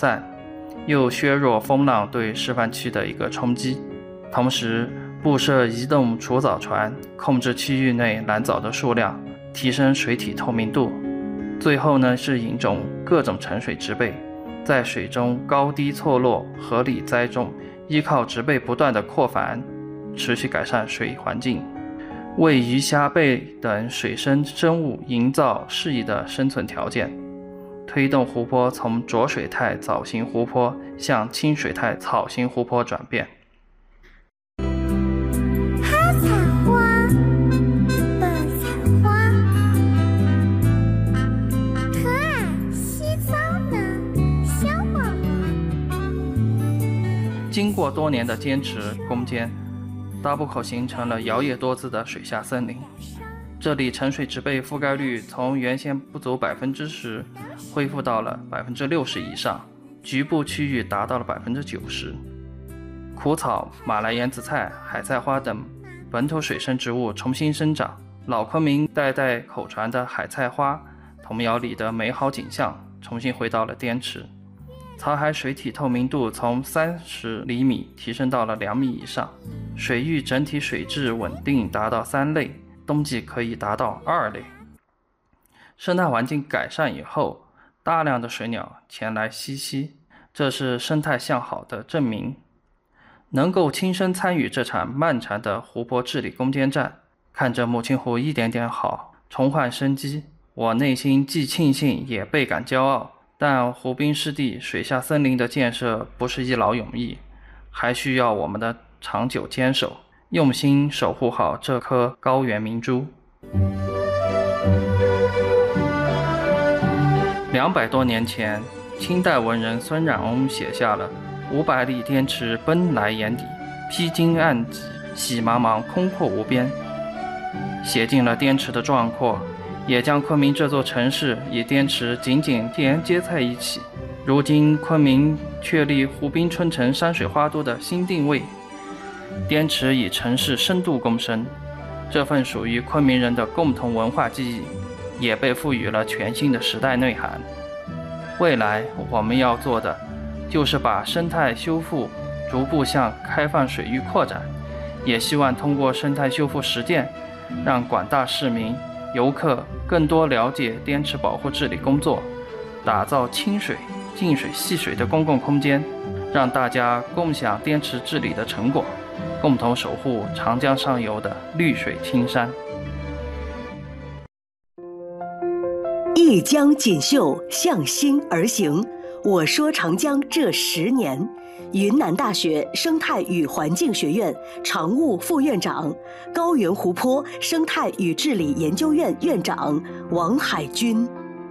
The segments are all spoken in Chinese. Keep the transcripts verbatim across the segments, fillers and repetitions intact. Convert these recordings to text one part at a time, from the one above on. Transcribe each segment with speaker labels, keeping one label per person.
Speaker 1: 散，又削弱风浪对示范区的一个冲击。同时布设移动除藻船，控制区域内蓝藻的数量，提升水体透明度。最后呢，是引种各种沉水植被，在水中高低错落，合理栽种，依靠植被不断的扩繁，持续改善水环境，为鱼虾贝等水生生物营造适宜的生存条件，推动湖泊从浊水态藻型湖泊向清水态草型湖泊转变。
Speaker 2: 哈草花，的草花，可爱稀糙的小宝宝。
Speaker 1: 经过多年的坚持攻坚，大步口形成了摇曳多姿的水下森林。这里沉水植被覆盖率从原先不足百分之十，恢复到了百分之六十以上，局部区域达到了百分之九十。苦草、马来盐紫菜、海菜花等本土水生植物重新生长，老昆明代代口传的海菜花、童谣里的美好景象重新回到了滇池。草海水体透明度从三十厘米提升到了两米以上，水域整体水质稳定达到三类，冬季可以达到二类。生态环境改善以后，大量的水鸟前来栖息，这是生态向好的证明。能够亲身参与这场漫长的湖泊治理攻坚战，看着母亲湖一点点好，重焕生机，我内心既庆幸也倍感骄傲。但湖滨湿地水下森林的建设不是一劳永逸，还需要我们的长久坚守，用心守护好这颗高原明珠。两百多年前，清代文人孙冉翁写下了五百里滇池奔来眼底，披荆岸脊，喜茫茫空阔无边，写尽了滇池的壮阔，也将昆明这座城市与滇池紧紧连接在一起。如今昆明确立湖滨春城山水花都的新定位，滇池与城市深度共生，这份属于昆明人的共同文化记忆也被赋予了全新的时代内涵。未来我们要做的就是把生态修复逐步向开放水域扩展，也希望通过生态修复实践，让广大市民游客更多了解滇池保护治理工作，打造清水、净水、戏水的公共空间，让大家共享滇池治理的成果，共同守护长江上游的绿水青山。
Speaker 3: 一江锦绣向心而行，我说长江这十年。云南大学生态与环境学院常务副院长、高原湖泊生态与治理研究院院长王海军。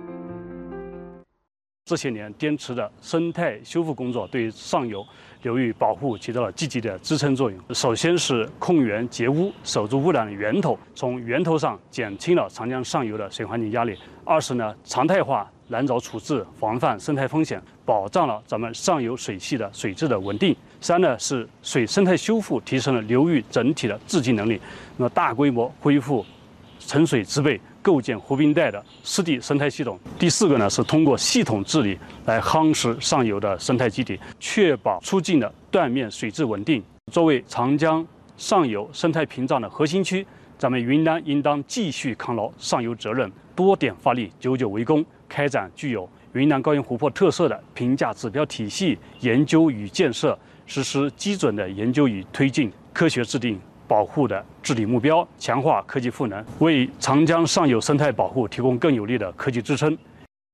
Speaker 4: 这些年，滇池的生态修复工作对上游流域保护起到了积极的支撑作用。首先是控源截污，守住污染的源头，从源头上减轻了长江上游的水环境压力。二是呢，常态化蓝藻处置，防范生态风险，保障了咱们上游水系的水质的稳定。三呢是水生态修复，提升了流域整体的治理能力，那么大规模恢复沉水植被，构建湖滨带的湿地生态系统。第四个呢是通过系统治理来夯实上游的生态基底，确保出境的断面水质稳定。作为长江上游生态屏障的核心区，咱们云南应当继续抗牢上游责任，多点发力，久久为功，开展具有云南高原湖泊特色的评价指标体系研究与建设，实施基准的研究与推进，科学制定保护的治理目标，强化科技赋能，为长江上游生态保护提供更有力的科技支撑。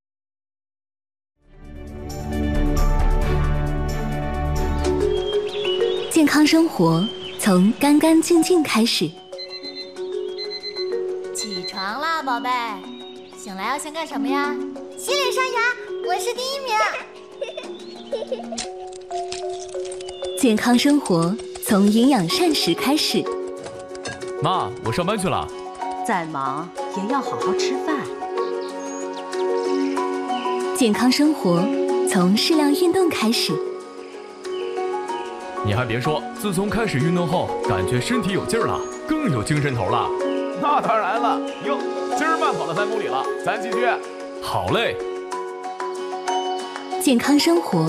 Speaker 5: 健康生活从干干净净开始。
Speaker 6: 起床啦，宝贝！醒来要先干什么呀？
Speaker 2: 洗脸刷牙，我是第一名。
Speaker 5: 健康生活从营养膳食开始。
Speaker 7: 妈，我上班去了。
Speaker 3: 再忙也要好好吃饭。
Speaker 5: 健康生活从适量运动开始。
Speaker 7: 你还别说，自从开始运动后，感觉身体有劲儿了，更有精神头了。
Speaker 8: 那当然了，哟，今儿慢跑了三公里了，咱继续。
Speaker 7: 好嘞。
Speaker 5: 健康生活